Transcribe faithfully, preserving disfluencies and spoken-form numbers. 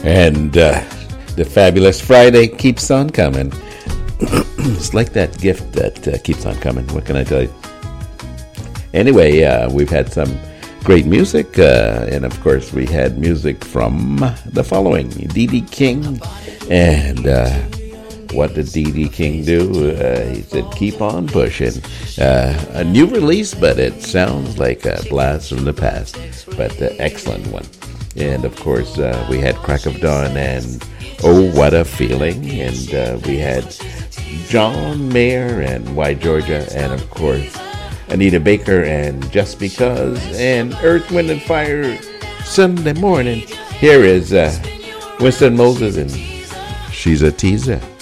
And uh, the Fabulous Friday keeps on coming. It's like that gift that uh, keeps on coming. What can I tell you? Anyway, uh, we've had some great music. Uh, and, of course, we had music from the following. D D. King. And uh, what did D D. King do? Uh, he said, keep on pushing. Uh, a new release, but it sounds like a blast from the past. But an excellent one. And, of course, uh, we had Crack of Dawn and Oh, What a Feeling. And uh, we had John Mayer and Why Georgia. And, of course, Anita Baker and Just Because. And Earth, Wind and Fire Sunday Morning. Here is uh, Winston Moses and She's a Teaser.